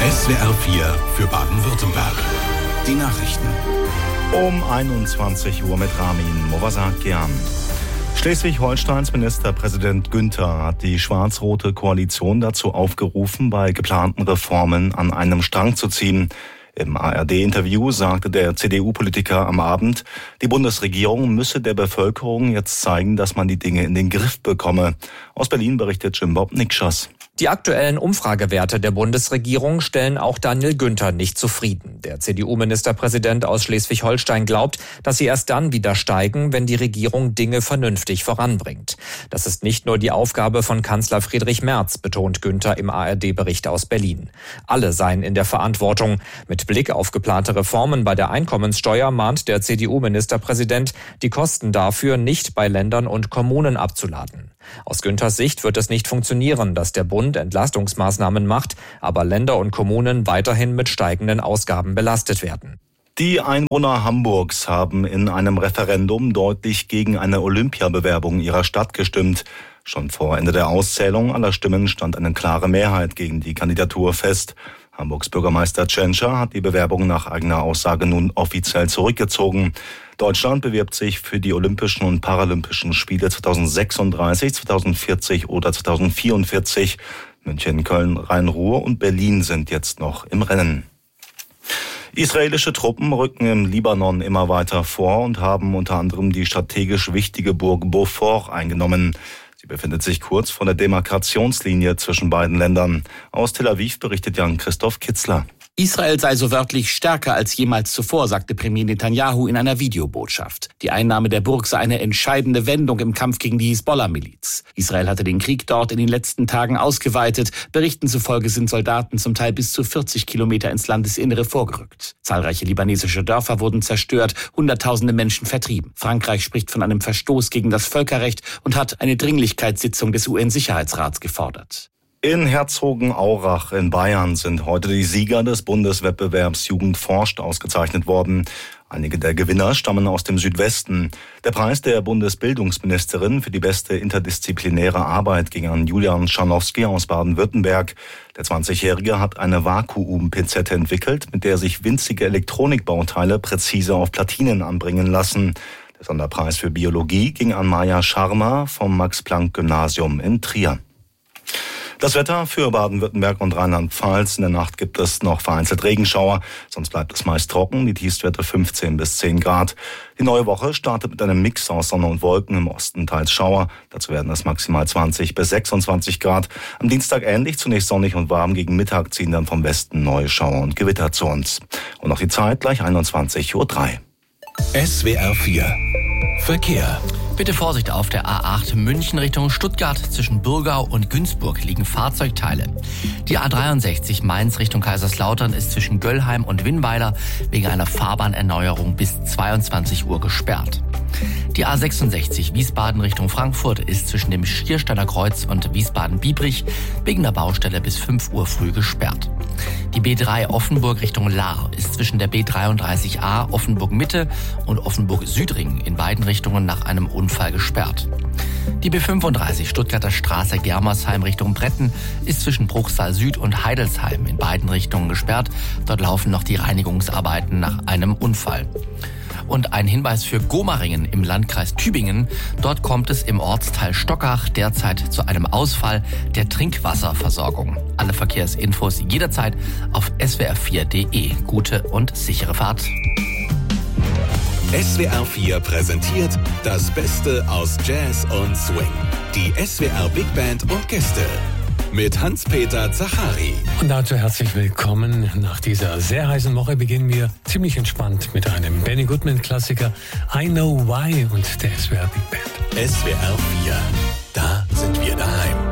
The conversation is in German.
SWR 4 für Baden-Württemberg. Die Nachrichten. Um 21 Uhr mit Ramin Movasakian. Schleswig-Holsteins Ministerpräsident Günther hat die schwarz-rote Koalition dazu aufgerufen, bei geplanten Reformen an einem Strang zu ziehen. Im ARD-Interview sagte der CDU-Politiker am Abend, die Bundesregierung müsse der Bevölkerung jetzt zeigen, dass man die Dinge in den Griff bekomme. Aus Berlin berichtet Jim Bob Nikschas. Die aktuellen Umfragewerte der Bundesregierung stellen auch Daniel Günther nicht zufrieden. Der CDU-Ministerpräsident aus Schleswig-Holstein glaubt, dass sie erst dann wieder steigen, wenn die Regierung Dinge vernünftig voranbringt. Das ist nicht nur die Aufgabe von Kanzler Friedrich Merz, betont Günther im ARD-Bericht aus Berlin. Alle seien in der Verantwortung. Mit Blick auf geplante Reformen bei der Einkommenssteuer mahnt der CDU-Ministerpräsident, die Kosten dafür nicht bei Ländern und Kommunen abzuladen. Aus Günthers Sicht wird es nicht funktionieren, dass der Bund Entlastungsmaßnahmen macht, aber Länder und Kommunen weiterhin mit steigenden Ausgaben belastet werden. Die Einwohner Hamburgs haben in einem Referendum deutlich gegen eine Olympiabewerbung ihrer Stadt gestimmt. Schon vor Ende der Auszählung aller Stimmen stand eine klare Mehrheit gegen die Kandidatur fest. Hamburgs Bürgermeister Tschentscher hat die Bewerbung nach eigener Aussage nun offiziell zurückgezogen. Deutschland bewirbt sich für die Olympischen und Paralympischen Spiele 2036, 2040 oder 2044. München, Köln, Rhein-Ruhr und Berlin sind jetzt noch im Rennen. Israelische Truppen rücken im Libanon immer weiter vor und haben unter anderem die strategisch wichtige Burg Beaufort eingenommen. Sie befindet sich kurz vor der Demarkationslinie zwischen beiden Ländern. Aus Tel Aviv berichtet Jan-Christoph Kitzler. Israel sei so wörtlich stärker als jemals zuvor, sagte Premier Netanyahu in einer Videobotschaft. Die Einnahme der Burg sei eine entscheidende Wendung im Kampf gegen die Hisbollah-Miliz. Israel hatte den Krieg dort in den letzten Tagen ausgeweitet. Berichten zufolge sind Soldaten zum Teil bis zu 40 Kilometer ins Landesinnere vorgerückt. Zahlreiche libanesische Dörfer wurden zerstört, Hunderttausende Menschen vertrieben. Frankreich spricht von einem Verstoß gegen das Völkerrecht und hat eine Dringlichkeitssitzung des UN-Sicherheitsrats gefordert. In Herzogenaurach in Bayern sind heute die Sieger des Bundeswettbewerbs Jugend forscht ausgezeichnet worden. Einige der Gewinner stammen aus dem Südwesten. Der Preis der Bundesbildungsministerin für die beste interdisziplinäre Arbeit ging an Julian Scharnowski aus Baden-Württemberg. Der 20-Jährige hat eine Vakuum-Pinzette entwickelt, mit der sich winzige Elektronikbauteile präzise auf Platinen anbringen lassen. Der Sonderpreis für Biologie ging an Maja Scharma vom Max-Planck-Gymnasium in Trier. Das Wetter für Baden-Württemberg und Rheinland-Pfalz. In der Nacht gibt es noch vereinzelt Regenschauer, sonst bleibt es meist trocken. Die Tiefstwerte 15 bis 10 Grad. Die neue Woche startet mit einem Mix aus Sonne und Wolken, im Osten teils Schauer. Dazu werden es maximal 20 bis 26 Grad. Am Dienstag ähnlich, zunächst sonnig und warm. Gegen Mittag ziehen dann vom Westen neue Schauer und Gewitter zu uns. Und noch die Zeit, gleich 21:03 Uhr. SWR 4 Verkehr. Bitte Vorsicht auf der A8 München Richtung Stuttgart. Zwischen Burgau und Günzburg liegen Fahrzeugteile. Die A63 Mainz Richtung Kaiserslautern ist zwischen Göllheim und Winnweiler wegen einer Fahrbahnerneuerung bis 22 Uhr gesperrt. Die A66 Wiesbaden Richtung Frankfurt ist zwischen dem Schiersteiner Kreuz und Wiesbaden-Biebrich wegen der Baustelle bis 5 Uhr früh gesperrt. Die B3 Offenburg Richtung Lahr ist zwischen der B33a Offenburg Mitte und Offenburg Südring in beiden Richtungen nach einem Unfall gesperrt. Die B35 Stuttgarter Straße Germersheim Richtung Bretten ist zwischen Bruchsal Süd und Heidelsheim in beiden Richtungen gesperrt. Dort laufen noch die Reinigungsarbeiten nach einem Unfall. Und ein Hinweis für Gomaringen im Landkreis Tübingen. Dort kommt es im Ortsteil Stockach derzeit zu einem Ausfall der Trinkwasserversorgung. Alle Verkehrsinfos jederzeit auf swr4.de. Gute und sichere Fahrt. SWR 4 präsentiert das Beste aus Jazz und Swing. Die SWR Big Band und Gäste. Mit Hans-Peter Zachari. Und dazu herzlich willkommen. Nach dieser sehr heißen Woche beginnen wir ziemlich entspannt mit einem Benny Goodman-Klassiker I Know Why und der SWR Big Band. SWR 4, da sind wir daheim.